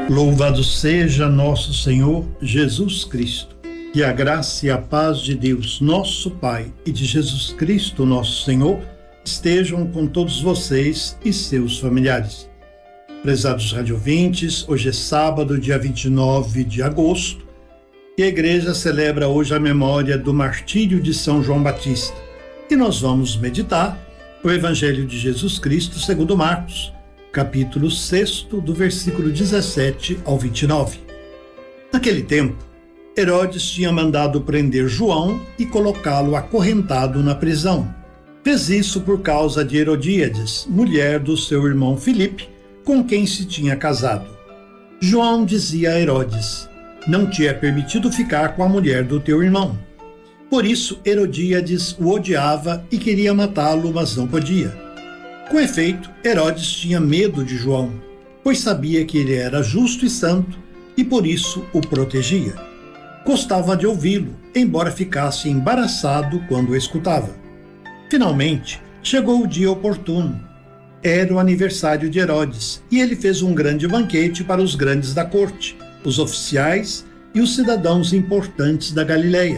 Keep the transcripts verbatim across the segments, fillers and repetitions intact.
Louvado seja nosso Senhor Jesus Cristo. Que a graça e a paz de Deus, nosso Pai, e de Jesus Cristo, nosso Senhor, estejam com todos vocês e seus familiares. Prezados radiovintes, hoje é sábado, dia vinte e nove de agosto, e a igreja celebra hoje a memória do martírio de São João Batista. E nós vamos meditar o Evangelho de Jesus Cristo segundo Marcos, capítulo seis, do versículo dezessete ao vinte e nove. Naquele tempo, Herodes tinha mandado prender João e colocá-lo acorrentado na prisão. Fez isso por causa de Herodíades, mulher do seu irmão Filipe, com quem se tinha casado. João dizia a Herodes: não te é permitido ficar com a mulher do teu irmão. Por isso, Herodíades o odiava e queria matá-lo, mas não podia. Com efeito, Herodes tinha medo de João, pois sabia que ele era justo e santo e por isso o protegia. Gostava de ouvi-lo, embora ficasse embaraçado quando o escutava. Finalmente, chegou o dia oportuno. Era o aniversário de Herodes e ele fez um grande banquete para os grandes da corte, os oficiais e os cidadãos importantes da Galileia.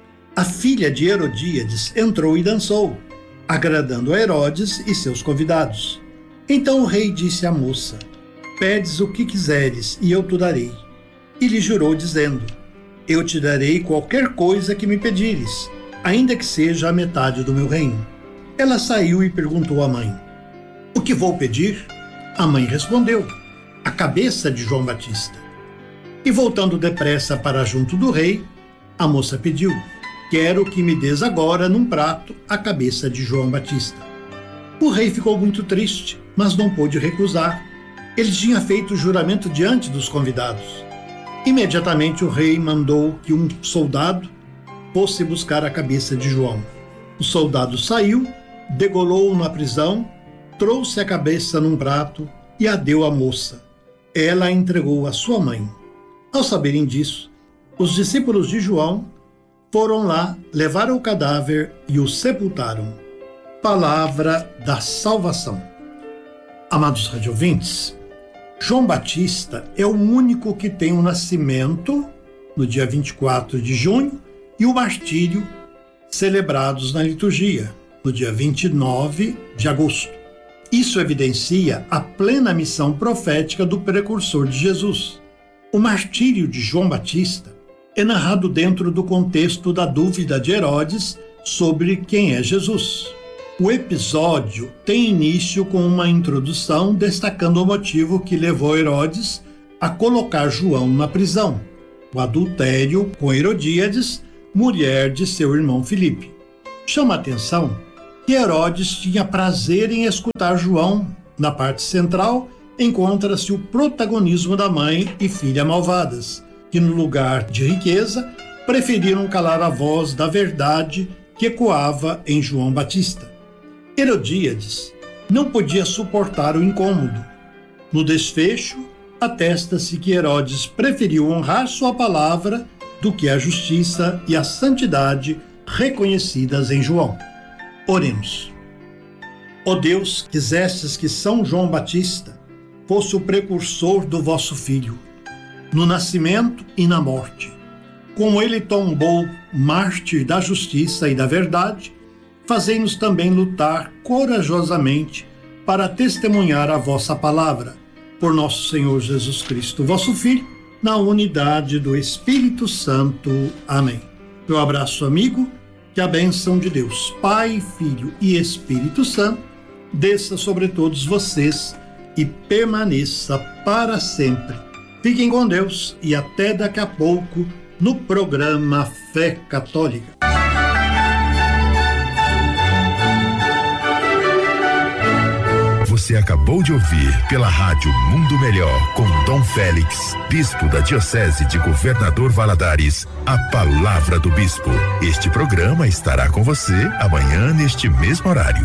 A filha de Herodíades entrou e dançou, agradando a Herodes e seus convidados. Então o rei disse à moça: pedes o que quiseres e eu te darei. E lhe jurou dizendo: eu te darei qualquer coisa que me pedires, ainda que seja a metade do meu reino. Ela saiu e perguntou à mãe: o que vou pedir? A mãe respondeu: a cabeça de João Batista. E voltando depressa para junto do rei, a moça pediu: quero que me des agora num prato a cabeça de João Batista. O rei ficou muito triste, mas não pôde recusar. Ele tinha feito o juramento diante dos convidados. Imediatamente o rei mandou que um soldado fosse buscar a cabeça de João. O soldado saiu, degolou-o na prisão, trouxe a cabeça num prato e a deu à moça. Ela a entregou à sua mãe. Ao saberem disso, os discípulos de João foram lá, levaram o cadáver e o sepultaram. Palavra da salvação. Amados radiovintes, João Batista é o único que tem o nascimento, no dia vinte e quatro de junho, e o martírio, celebrados na liturgia, no dia vinte e nove de agosto. Isso evidencia a plena missão profética do precursor de Jesus. O martírio de João Batista é narrado dentro do contexto da dúvida de Herodes sobre quem é Jesus. O episódio tem início com uma introdução destacando o motivo que levou Herodes a colocar João na prisão: o adultério com Herodíades, mulher de seu irmão Filipe. Chama a atenção que Herodes tinha prazer em escutar João. Na parte central encontra-se o protagonismo da mãe e filha malvadas, que no lugar de riqueza preferiram calar a voz da verdade que ecoava em João Batista. Herodíades não podia suportar o incômodo. No desfecho, atesta-se que Herodes preferiu honrar sua palavra do que a justiça e a santidade reconhecidas em João. Oremos. Ó Deus, quisestes que São João Batista fosse o precursor do vosso Filho, no nascimento e na morte. Como ele tombou mártir da justiça e da verdade, fazei-nos também lutar corajosamente para testemunhar a vossa palavra. Por nosso Senhor Jesus Cristo, vosso Filho, na unidade do Espírito Santo. Amém. Meu abraço, amigo, que a bênção de Deus, Pai, Filho e Espírito Santo, desça sobre todos vocês e permaneça para sempre. Fiquem com Deus e até daqui a pouco no programa Fé Católica. Você acabou de ouvir pela Rádio Mundo Melhor, com Dom Félix, bispo da Diocese de Governador Valadares, a Palavra do Bispo. Este programa estará com você amanhã neste mesmo horário.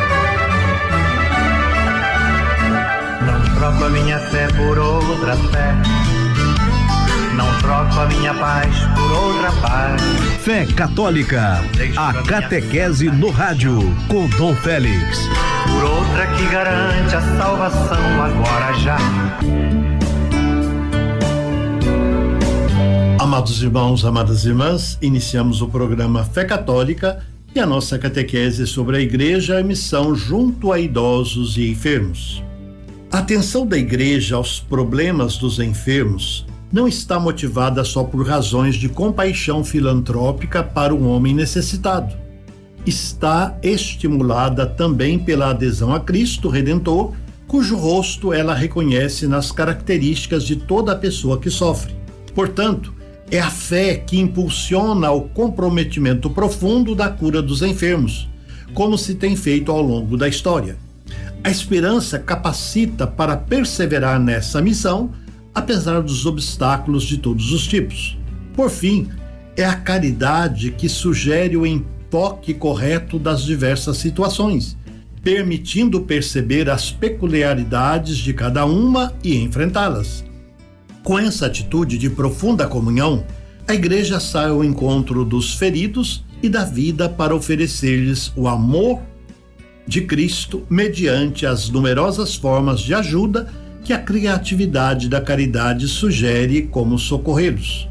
Não troco a minha fé por outra fé, não troco a minha paz por outra paz. Fé Católica, a catequese no rádio, com Dom Félix. Por outra que garante a salvação agora já. Amados irmãos, amadas irmãs, iniciamos o programa Fé Católica e a nossa catequese sobre a Igreja e a missão junto a idosos e enfermos. A atenção da Igreja aos problemas dos enfermos não está motivada só por razões de compaixão filantrópica para um homem necessitado. Está estimulada também pela adesão a Cristo Redentor, cujo rosto ela reconhece nas características de toda a pessoa que sofre. Portanto, é a fé que impulsiona o comprometimento profundo da cura dos enfermos, como se tem feito ao longo da história. A esperança capacita para perseverar nessa missão, apesar dos obstáculos de todos os tipos. Por fim, é a caridade que sugere o enfoque correto das diversas situações, permitindo perceber as peculiaridades de cada uma e enfrentá-las. Com essa atitude de profunda comunhão, a Igreja sai ao encontro dos feridos e da vida para oferecer-lhes o amor de Cristo mediante as numerosas formas de ajuda que a criatividade da caridade sugere como socorrê-los.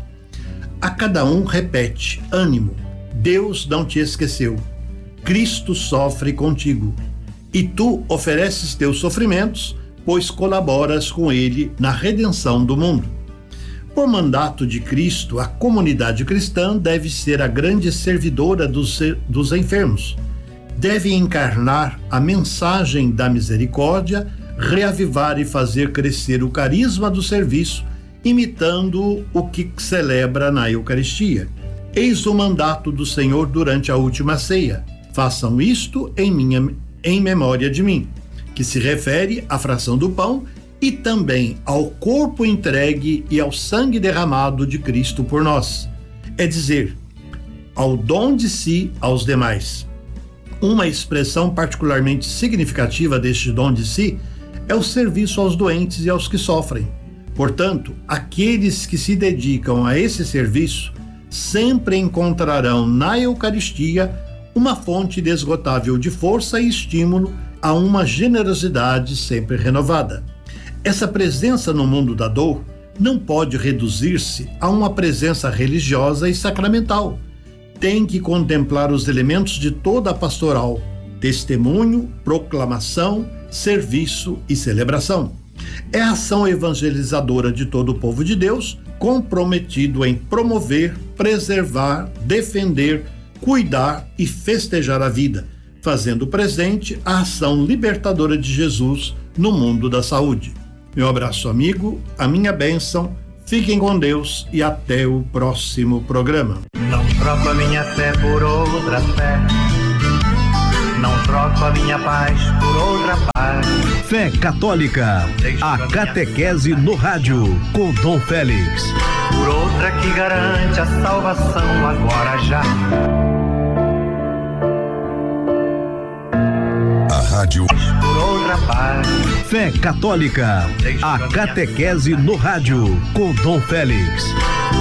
A cada um repete: ânimo, Deus não te esqueceu, Cristo sofre contigo, e tu ofereces teus sofrimentos, pois colaboras com ele na redenção do mundo. Por mandato de Cristo, a comunidade cristã deve ser a grande servidora dos, dos enfermos. Deve encarnar a mensagem da misericórdia, reavivar e fazer crescer o carisma do serviço, imitando o que celebra na Eucaristia. Eis o mandato do Senhor durante a última ceia: façam isto em minha, em memória de mim, que se refere à fração do pão e também ao corpo entregue e ao sangue derramado de Cristo por nós, é dizer, ao dom de si aos demais. Uma expressão particularmente significativa deste dom de si é o serviço aos doentes e aos que sofrem. Portanto, aqueles que se dedicam a esse serviço sempre encontrarão na Eucaristia uma fonte inesgotável de força e estímulo a uma generosidade sempre renovada. Essa presença no mundo da dor não pode reduzir-se a uma presença religiosa e sacramental. Tem que contemplar os elementos de toda a pastoral: testemunho, proclamação, serviço e celebração. É a ação evangelizadora de todo o povo de Deus, comprometido em promover, preservar, defender, cuidar e festejar a vida, fazendo presente a ação libertadora de Jesus no mundo da saúde. Meu abraço amigo, a minha bênção, fiquem com Deus e até o próximo programa. Não troco a minha fé por outra fé, não troco a minha paz por outra paz. Fé Católica, a catequese no rádio, com Dom Félix. Por outra que garante a salvação agora já. A rádio Por outra paz. Fé Católica, a catequese no rádio, com Dom Félix.